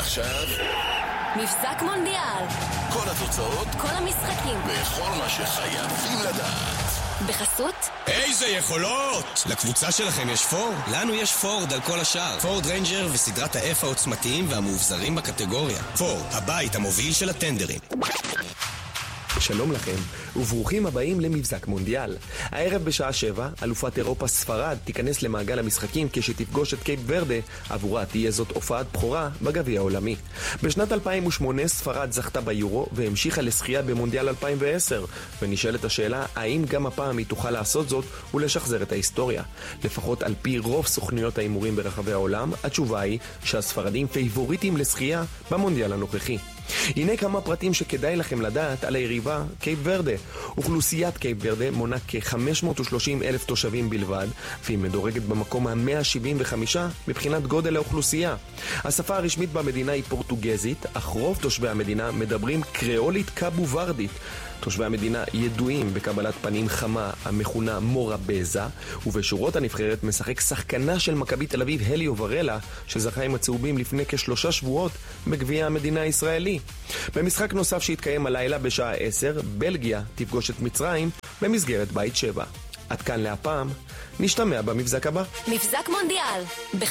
ועכשיו מבזק מונדיאל. כל התוצאות, כל המשחקים וכל מה שחייבים לדעת. בחסות איזה יכולות! לקבוצה שלכם יש פורד? לנו יש פורד על כל השאר. פורד ריינג'ר וסדרת ה-F העוצמתיים והמאובזרים בקטגוריה. פורד, הבית המוביל של הטנדרים. שלום לכם, וברוכים הבאים למבזק מונדיאל. הערב בשעה 7, אלופת אירופה ספרד תיכנס למעגל המשחקים כשתפגוש את קייפ ורדה, עבורה תהיה זאת הופעת בחורה בגביע העולמי. בשנת 2008 ספרד זכתה ביורו והמשיכה לשחייה במונדיאל 2010, ונשאלת השאלה האם גם הפעם היא תוכל לעשות זאת ולשחזר את ההיסטוריה. לפחות על פי רוב סוכנויות האימורים ברחבי העולם, התשובה היא שהספרדים פייבוריטים לשחייה במונדיאל הנוכחי. הנה כמה פרטים שכדאי לכם לדעת על היריבה קייפ ורדה. אוכלוסיית קייפ ורדה מונה כ-530,000 תושבים בלבד, והיא מדורגת במקום ה-175 מבחינת גודל האוכלוסייה. השפה הרשמית במדינה היא פורטוגזית, אך רוב תושבי המדינה מדברים קריאולית קאבו ורדית. תושבי המדינה ידועים בקבלת פנים חמה המכונה מורה בזה, ובשורות הנבחרת משחק שחקנה של מכבי תל אביב הליו ורלה, שזכה עם הצהובים לפני כ3 שבועות בגביע המדינה הישראלי. במשחק נוסף שהתקיים הלילה בשעה 10, בלגיה תפגוש את מצרים במסגרת בית 7. עד כאן להפעם, נשתמע במבזק הבא. מבזק מונדיאל.